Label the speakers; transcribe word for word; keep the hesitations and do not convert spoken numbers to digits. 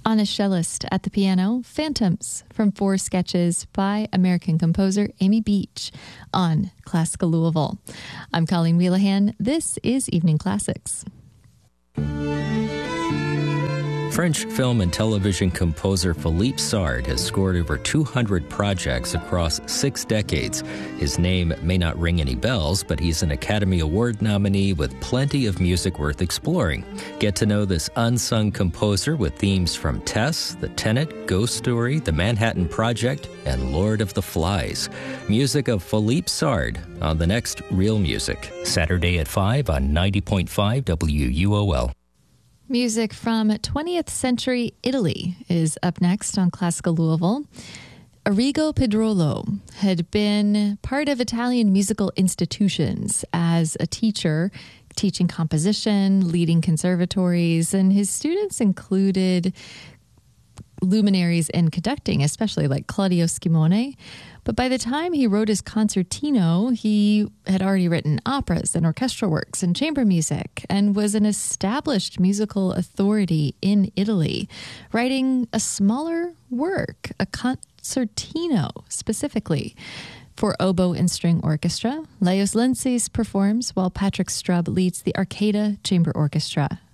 Speaker 1: On a cellist at the piano, Phantoms from four sketches by American composer Amy Beach on Classical Louisville. I'm Colleen Wheelahan. This is Evening Classics.
Speaker 2: French film and television composer Philippe Sard has scored over two hundred projects across six decades. His name may not ring any bells, but he's an Academy Award nominee with plenty of music worth exploring. Get to know this unsung composer with themes from Tess, The Tenant, Ghost Story, The Manhattan Project, and Lord of the Flies. Music of Philippe Sard on the next Real Music, Saturday at five on ninety point five W U O L.
Speaker 1: Music from twentieth century Italy is up next on Classical Louisville. Arrigo Pedrolo had been part of Italian musical institutions as a teacher, teaching composition, leading conservatories, and his students included luminaries in conducting, especially like Claudio Scimone. But by the time he wrote his concertino, he had already written operas and orchestral works and chamber music and was an established musical authority in Italy, writing a smaller work, a concertino specifically, for oboe and string orchestra. Laios Lentzis performs while Patrick Strub leads the Arcada Chamber Orchestra.